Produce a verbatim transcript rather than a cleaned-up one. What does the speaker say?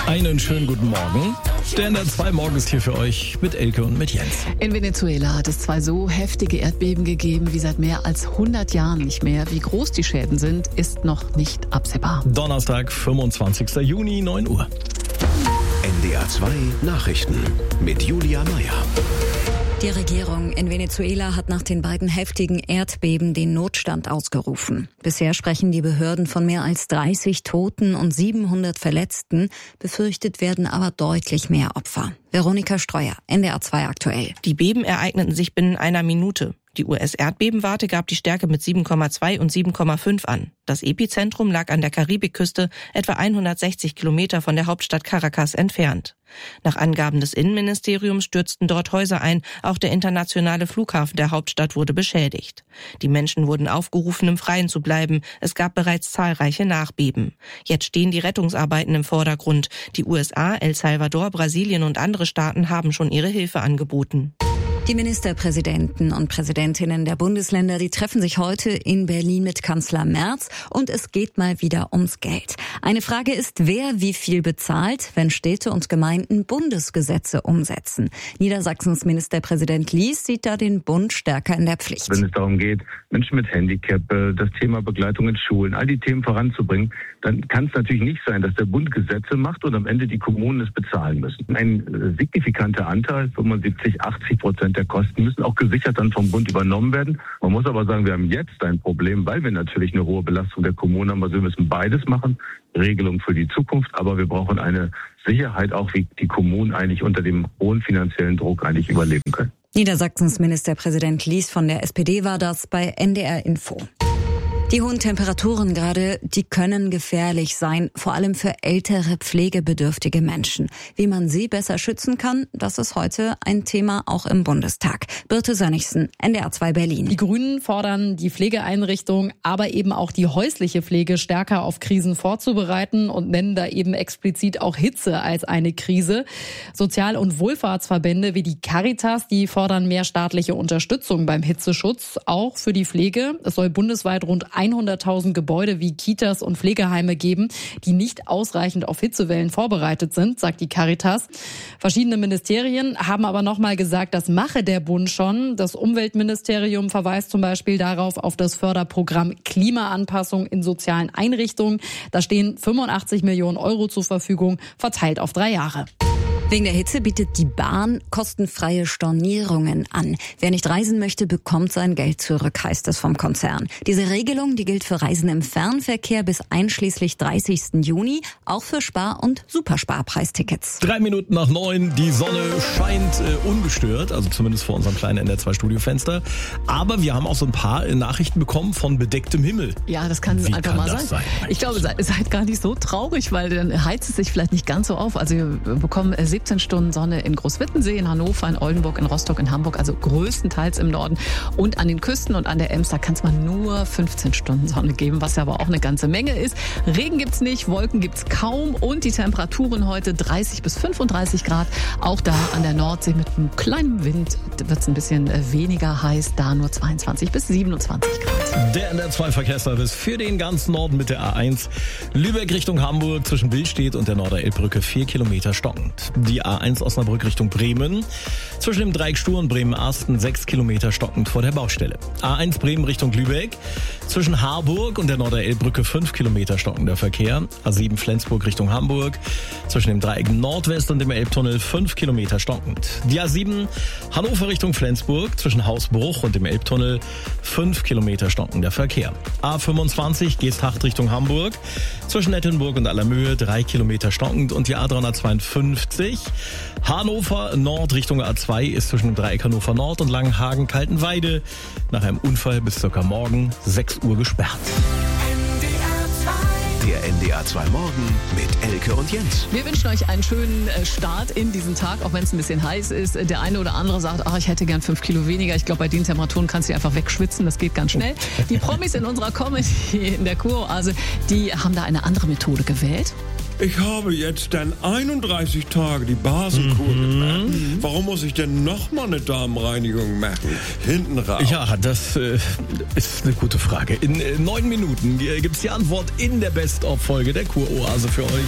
Einen schönen guten Morgen. Der N D R zwei Morgen ist hier für euch mit Elke und mit Jens. In Venezuela hat es zwei so heftige Erdbeben gegeben wie seit mehr als hundert Jahren nicht mehr. Wie groß die Schäden sind, ist noch nicht absehbar. Donnerstag, fünfundzwanzigster Juni, neun Uhr. N D R zwei Nachrichten mit Julia Meyer. Die Regierung in Venezuela hat nach den beiden heftigen Erdbeben den Notstand ausgerufen. Bisher sprechen die Behörden von mehr als dreißig Toten und siebenhundert Verletzten. Befürchtet werden aber deutlich mehr Opfer. Veronika Streuer, N D R zwei aktuell. Die Beben ereigneten sich binnen einer Minute. Die U S-Erdbebenwarte gab die Stärke mit sieben Komma zwei und sieben Komma fünf an. Das Epizentrum lag an der Karibikküste, etwa hundertsechzig Kilometer von der Hauptstadt Caracas entfernt. Nach Angaben des Innenministeriums stürzten dort Häuser ein, auch der internationale Flughafen der Hauptstadt wurde beschädigt. Die Menschen wurden aufgerufen, im Freien zu bleiben. Es gab bereits zahlreiche Nachbeben. Jetzt stehen die Rettungsarbeiten im Vordergrund. Die U S A, El Salvador, Brasilien und andere Staaten haben schon ihre Hilfe angeboten. Die Ministerpräsidenten und Präsidentinnen der Bundesländer, die treffen sich heute in Berlin mit Kanzler Merz und es geht mal wieder ums Geld. Eine Frage ist, wer wie viel bezahlt, wenn Städte und Gemeinden Bundesgesetze umsetzen. Niedersachsens Ministerpräsident Lies sieht da den Bund stärker in der Pflicht. Wenn es darum geht, Menschen mit Handicap, das Thema Begleitung in Schulen, all die Themen voranzubringen, dann kann es natürlich nicht sein, dass der Bund Gesetze macht und am Ende die Kommunen es bezahlen müssen. Ein signifikanter Anteil, fünfundsiebzig, achtzig Prozent der Kosten müssen auch gesichert dann vom Bund übernommen werden. Man muss aber sagen, wir haben jetzt ein Problem, weil wir natürlich eine hohe Belastung der Kommunen haben. Also wir müssen beides machen, Regelung für die Zukunft, aber wir brauchen eine Sicherheit auch, wie die Kommunen eigentlich unter dem hohen finanziellen Druck eigentlich überleben können. Niedersachsens Ministerpräsident Lies von der S P D war das bei N D R Info. Die hohen Temperaturen gerade, die können gefährlich sein, vor allem für ältere, pflegebedürftige Menschen. Wie man sie besser schützen kann, das ist heute ein Thema auch im Bundestag. Birte Sönnigsen, N D R zwei Berlin. Die Grünen fordern, die Pflegeeinrichtungen, aber eben auch die häusliche Pflege stärker auf Krisen vorzubereiten und nennen da eben explizit auch Hitze als eine Krise. Sozial- und Wohlfahrtsverbände wie die Caritas, die fordern mehr staatliche Unterstützung beim Hitzeschutz, auch für die Pflege. Es soll bundesweit rund hunderttausend Gebäude wie Kitas und Pflegeheime geben, die nicht ausreichend auf Hitzewellen vorbereitet sind, sagt die Caritas. Verschiedene Ministerien haben aber nochmal gesagt, das mache der Bund schon. Das Umweltministerium verweist zum Beispiel darauf auf das Förderprogramm Klimaanpassung in sozialen Einrichtungen. Da stehen fünfundachtzig Millionen Euro zur Verfügung, verteilt auf drei Jahre. Wegen der Hitze bietet die Bahn kostenfreie Stornierungen an. Wer nicht reisen möchte, bekommt sein Geld zurück, heißt es vom Konzern. Diese Regelung, die gilt für Reisen im Fernverkehr bis einschließlich dreißigsten Juni, auch für Spar- und Supersparpreistickets. Drei Minuten nach neun, die Sonne scheint äh, ungestört, also zumindest vor unserem kleinen N D R zwei Studiofenster. Aber wir haben auch so ein paar äh, Nachrichten bekommen von bedecktem Himmel. Ja, das kann Wie einfach kann mal das sein. sein? Ich glaube, seid, seid gar nicht so traurig, weil dann heizt es sich vielleicht nicht ganz so auf. Also wir bekommen siebzehn Stunden Sonne in Großwittensee, in Hannover, in Oldenburg, in Rostock, in Hamburg, also größtenteils im Norden. Und an den Küsten und an der Ems, da kann es mal nur fünfzehn Stunden Sonne geben, was ja aber auch eine ganze Menge ist. Regen gibt's nicht, Wolken gibt's kaum und die Temperaturen heute dreißig bis fünfunddreißig Grad. Auch da an der Nordsee mit einem kleinen Wind wird's ein bisschen weniger heiß, da nur zweiundzwanzig bis siebenundzwanzig Grad. Der N D R zwei Verkehrsservice für den ganzen Norden mit der A eins. Lübeck Richtung Hamburg zwischen Billstedt und der Norderelbbrücke vier Kilometer stockend. Die A eins Osnabrück Richtung Bremen zwischen dem Dreieck Stur und Bremen-Arsten sechs Kilometer stockend vor der Baustelle. A eins Bremen Richtung Lübeck zwischen Harburg und der Norderelbbrücke fünf Kilometer stockender Verkehr. A sieben Flensburg Richtung Hamburg zwischen dem Dreieck Nordwest und dem Elbtunnel fünf Kilometer stockend. Die A sieben Hannover Richtung Flensburg zwischen Hausbruch und dem Elbtunnel fünf Kilometer stockender Verkehr. A fünfundzwanzig Geesthacht Richtung Hamburg zwischen Nettenburg und Allermöhe drei Kilometer stockend und die A dreihundertzweiundfünfzig Hannover Nord Richtung A zwei ist zwischen dem Dreieck Hannover Nord und Langenhagen-Kaltenweide nach einem Unfall bis circa morgen sechs Uhr gesperrt. Der N D R zwei Morgen mit Elke und Jens. Wir wünschen euch einen schönen Start in diesen Tag, auch wenn es ein bisschen heiß ist. Der eine oder andere sagt, ach, ich hätte gern fünf Kilo weniger. Ich glaube, bei den Temperaturen kannst du einfach wegschwitzen. Das geht ganz schnell. Die Promis in unserer Comedy in der Kuroase, die haben da eine andere Methode gewählt. Ich habe jetzt dann einunddreißig Tage die Basenkur Mhm. gemacht. Warum muss ich denn nochmal eine Darmreinigung machen? Hinten raus. Ja, das äh, ist eine gute Frage. In äh, neun Minuten äh, gibt es die Antwort in der Best-of-Folge der Kuroase für euch.